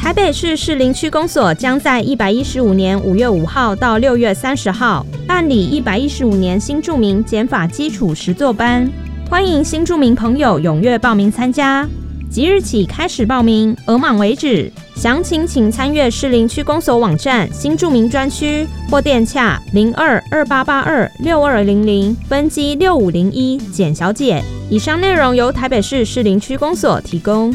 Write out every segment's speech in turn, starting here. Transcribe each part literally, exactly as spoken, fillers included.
台北市士林区公所将在一百一十五年五月五号到六月三十号办理一百一十五年新住民减法基础实作班，欢迎新住民朋友踊跃报名参加。即日起开始报名，额满为止。详情请参阅士林区公所网站新住民专区或电洽零二二八八二六二零零分机六五零一简小姐。以上内容由台北市士林区公所提供。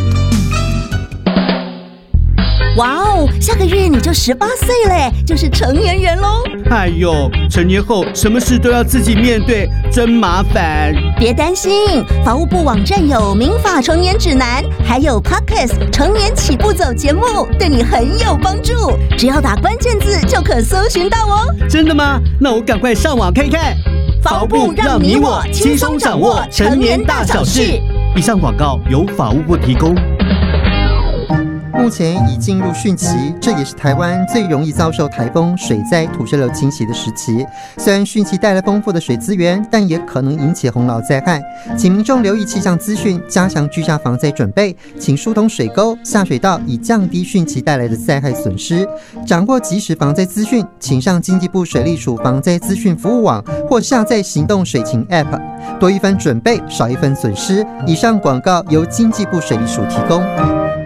哇哦，下个月你就十八岁嘞，就是成年人喽！ 哎呦，成年后什么事都要自己面对，真麻烦。 别担心，法务部网站有民法成年指南，还有 Podcast 成年起步走节目，对你很有帮助。只要打关键字就可搜寻到哦。 真的吗？那我赶快上网看看。 法务部让你我轻松掌握成年大小事。 以上广告由法务部提供。 目前已进入汛期，这也是台湾最容易遭受台风、水灾、土石流侵袭的时期。虽然汛期带来丰富的水资源，但也可能引起洪涝灾害，请民众留意气象资讯，加强居家防灾准备，请疏通水沟、下水道，以降低汛期带来的灾害损失。掌握即时防灾资讯，请上经济部水利署防灾资讯服务网或下载行动水情 App， 多一分准备，少一分损失。以上广告由经济部水利署提供。